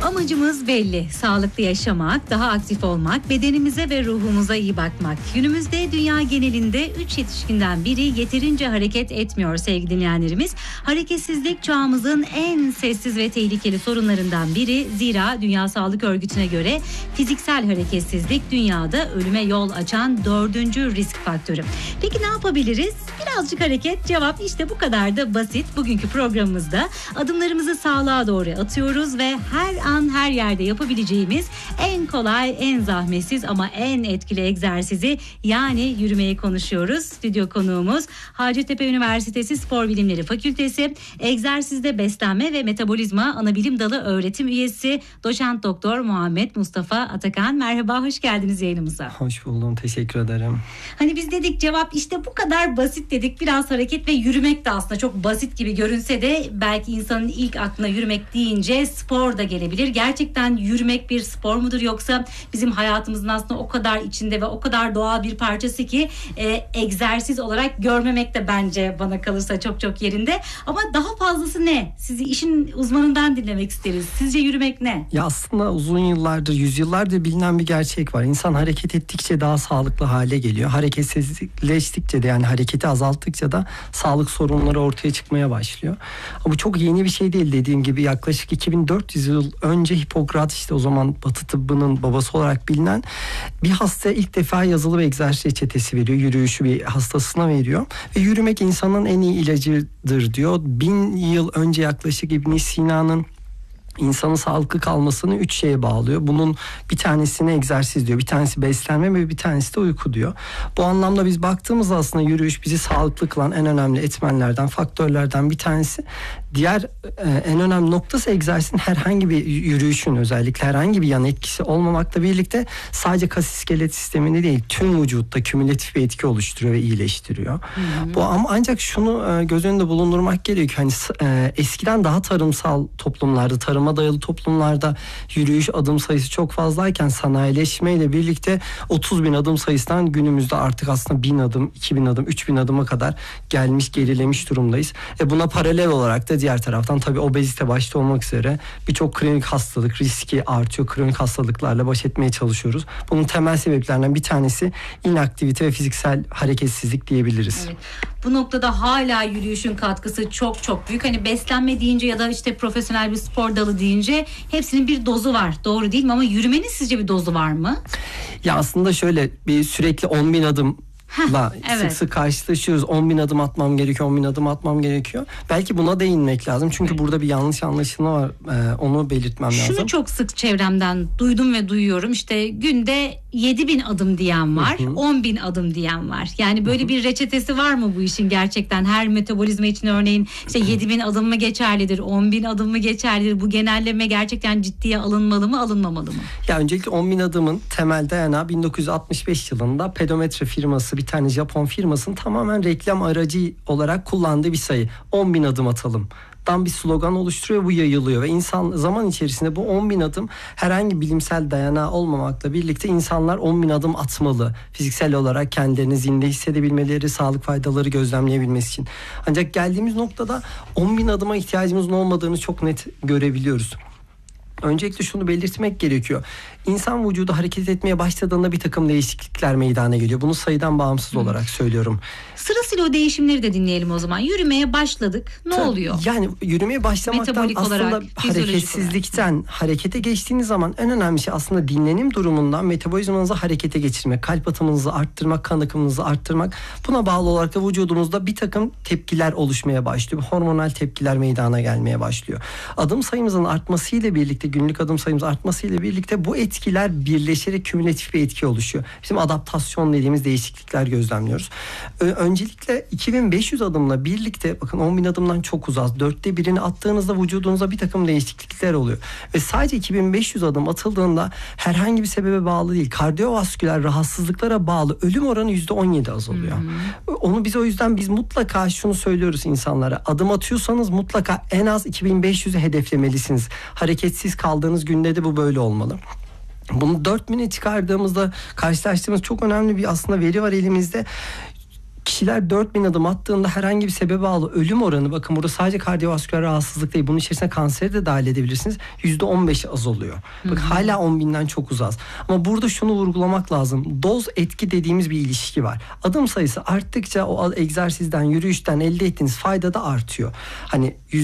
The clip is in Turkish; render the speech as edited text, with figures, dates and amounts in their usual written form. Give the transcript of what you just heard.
Amacımız belli. Sağlıklı yaşamak, daha aktif olmak, bedenimize ve ruhumuza iyi bakmak. Günümüzde dünya genelinde 3 yetişkinden biri yeterince hareket etmiyor sevgili dinleyenlerimiz. Hareketsizlik çağımızın en sessiz ve tehlikeli sorunlarından biri. Zira Dünya Sağlık Örgütü'ne göre fiziksel hareketsizlik dünyada ölüme yol açan 4. risk faktörü. Peki ne yapabiliriz? Birazcık hareket, cevap işte bu kadar da basit. Bugünkü programımızda adımlarımızı sağlığa doğru atıyoruz ve her an her yerde yapabileceğimiz en kolay, en zahmetsiz ama en etkili egzersizi yani yürümeyi konuşuyoruz. Stüdyo konuğumuz Hacettepe Üniversitesi Spor Bilimleri Fakültesi Egzersizde Beslenme ve Metabolizma Anabilim Dalı Öğretim Üyesi Doçent Doktor Muhammed Mustafa Atakan. Merhaba, hoş geldiniz yayınımıza. Hoş buldum, teşekkür ederim. Hani biz dedik cevap işte bu kadar basit dedik. Biraz hareket ve yürümek de aslında çok basit gibi görünse de belki insanın ilk aklına yürümek deyince spor da gelebilir. Gerçekten yürümek bir spor mudur yoksa bizim hayatımızın aslında o kadar içinde ve o kadar doğal bir parçası ki egzersiz olarak görmemek de bence bana kalırsa çok çok yerinde. Ama daha fazlası ne? Sizi işin uzmanından dinlemek isteriz. Sizce yürümek ne? Ya aslında uzun yıllardır, yüzyıllardır bilinen bir gerçek var. İnsan hareket ettikçe daha sağlıklı hale geliyor. Hareketsizleştikçe de yani hareketi azalttıkça da sağlık sorunları ortaya çıkmaya başlıyor. Ama bu çok yeni bir şey değil, dediğim gibi yaklaşık 2400 yıl önce Hipokrat, işte o zaman Batı tıbbının babası olarak bilinen bir hastaya ilk defa yazılı bir egzersiz reçetesi veriyor. Yürüyüşü bir hastasına veriyor ve yürümek insanın en iyi ilacıdır diyor. 1000 yıl önce yaklaşık İbn Sina'nın İnsanın sağlıklı kalmasını 3 şeye bağlıyor. Bunun bir tanesine egzersiz diyor, bir tanesi beslenme ve bir tanesi de uyku diyor. Bu anlamda biz baktığımızda aslında yürüyüş bizi sağlıklı kılan en önemli etmenlerden, faktörlerden bir tanesi. Diğer en önemli noktası egzersizin herhangi bir yürüyüşün özellikle herhangi bir yan etkisi olmamakla birlikte sadece kas iskelet sisteminde değil tüm vücutta kümülatif bir etki oluşturuyor ve iyileştiriyor. Bu ama ancak şunu göz önünde bulundurmak gerekiyor. Hani eskiden daha tarımsal toplumlarda, tarıma dayalı toplumlarda yürüyüş adım sayısı çok fazlayken sanayileşmeyle birlikte 30.000 adım sayısından günümüzde artık aslında 1000 adım, 2000 adım, 3000 adıma kadar gelmiş, gerilemiş durumdayız. Buna paralel olarak da diğer taraftan tabii obezite başta olmak üzere birçok kronik hastalık riski artıyor. Kronik hastalıklarla baş etmeye çalışıyoruz. Bunun temel sebeplerinden bir tanesi inaktivite ve fiziksel hareketsizlik diyebiliriz. Evet. Bu noktada hala yürüyüşün katkısı çok çok büyük. Hani beslenme deyince ya da işte profesyonel bir spor dalı deyince hepsinin bir dozu var. Doğru değil mi? Ama yürümenin sizce bir dozu var mı? Ya aslında şöyle bir sürekli 10.000 adım evet. sık sık karşılaşıyoruz. 10.000 adım atmam gerekiyor, 10.000 adım atmam gerekiyor. Belki buna değinmek lazım. Çünkü burada bir yanlış anlaşılma var. Onu belirtmem lazım. Şunu çok sık çevremden duydum ve duyuyorum. İşte günde 7.000 adım diyen var, 10.000 adım diyen var. Yani böyle bir reçetesi var mı bu işin gerçekten? Her metabolizma için örneğin işte 7.000 adım mı geçerlidir, 10.000 adım mı geçerlidir? Bu genelleme gerçekten ciddiye alınmalı mı, alınmamalı mı? Ya öncelikle 10.000 adımın temel dayanağı 1965 yılında pedometre firması, bir tane Japon firmasının tamamen reklam aracı olarak kullandığı bir sayı. 10.000 adım atalım dan bir slogan oluşturuyor, bu yayılıyor ve insan zaman içerisinde bu 10.000 adım herhangi bilimsel dayanağı olmamakla birlikte insanlar 10.000 adım atmalı. Fiziksel olarak kendilerini zinde hissedebilmeleri, sağlık faydaları gözlemleyebilmesi için. Ancak geldiğimiz noktada 10.000 adıma ihtiyacımızın olmadığını çok net görebiliyoruz. Öncelikle şunu belirtmek gerekiyor. İnsan vücudu hareket etmeye başladığında bir takım değişiklikler meydana geliyor. Bunu sayıdan bağımsız olarak söylüyorum. Sırasıyla o değişimleri de dinleyelim o zaman. Yürümeye başladık. Ne oluyor? Yani yürümeye başlamaktan Metabolik aslında olarak, hareketsizlikten harekete geçtiğiniz zaman en önemli şey aslında dinlenim durumundan metabolizmanızı harekete geçirmek, kalp atımınızı arttırmak, kan akımınızı arttırmak. Buna bağlı olarak da vücudumuzda bir takım tepkiler oluşmaya başlıyor. Hormonal tepkiler meydana gelmeye başlıyor. Adım sayımızın artmasıyla birlikte, günlük adım sayımız artmasıyla birlikte bu etkiler birleşerek kümülatif bir etki oluşuyor. Bizim adaptasyon dediğimiz değişiklikler gözlemliyoruz. Öncelikle 2500 adımla birlikte bakın 10.000 adımdan çok uzak. 1/4'ünü attığınızda vücudunuza bir takım değişiklikler oluyor. Ve sadece 2500 adım atıldığında herhangi bir sebebe bağlı değil. Kardiyovasküler rahatsızlıklara bağlı ölüm oranı %17 azalıyor. Onu biz mutlaka şunu söylüyoruz insanlara. Adım atıyorsanız mutlaka en az 2500'ü hedeflemelisiniz. Hareketsiz kaldığınız günde de bu böyle olmalı. Bunu 4000'e çıkardığımızda karşılaştığımız çok önemli bir aslında veri var elimizde. Kişiler 4000 adım attığında herhangi bir sebebe bağlı ölüm oranı, bakın burada sadece kardiyovasküler rahatsızlık değil, bunun içerisine kanseri de dahil edebilirsiniz, %15 az oluyor. Bak hala 10.000'den çok uzağız. Ama burada şunu vurgulamak lazım. Doz etki dediğimiz bir ilişki var. Adım sayısı arttıkça o egzersizden, yürüyüşten elde ettiğiniz fayda da artıyor. Hani